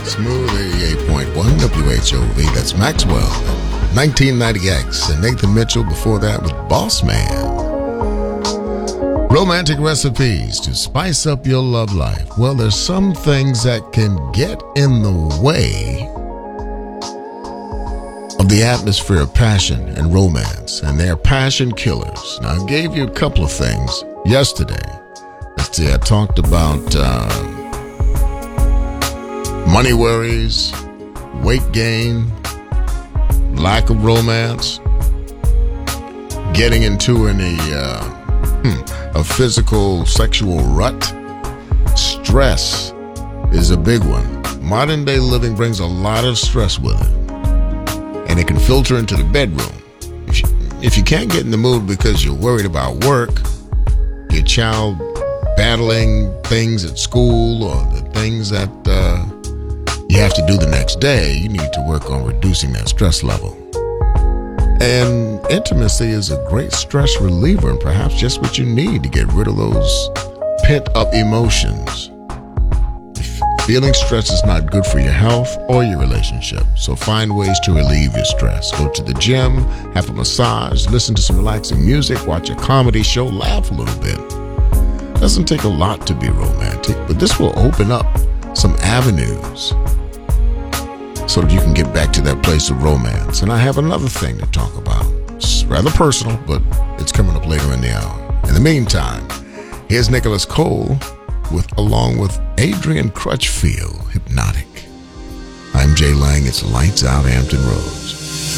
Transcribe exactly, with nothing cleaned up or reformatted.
Smooth eighty-eight point one W H O V. That's Maxwell. nineteen ninety X. And Nathan Mitchell before that with Boss Man. Romantic recipes to spice up your love life. Well, there's some things that can get in the way of the atmosphere of passion and romance, and they're passion killers. Now, I gave you a couple of things yesterday. Let's see, I talked about uh, money worries, weight gain, lack of romance, getting into any uh, hmm, a physical, sexual rut. Stress is a big one. Modern day living brings a lot of stress with it. And it can filter into the bedroom. If you, if you can't get in the mood because you're worried about work, your child battling things at school, or the things that uh, you have to do the next day, you need to work on reducing that stress level. And intimacy is a great stress reliever, and perhaps just what you need to get rid of those pent-up emotions. Feeling stress is not good for your health or your relationship, so find ways to relieve your stress. Go to the gym, have a massage, listen to some relaxing music, watch a comedy show, laugh a little bit. Doesn't take a lot to be romantic, but this will open up some avenues so that you can get back to that place of romance. And I have another thing to talk about. It's rather personal, but it's coming up later in the hour. In the meantime, here's Nicholas Cole with along with Adrian Crutchfield, Hypnotic. I'm Jay Lang. It's Lights Out Hampton Roads.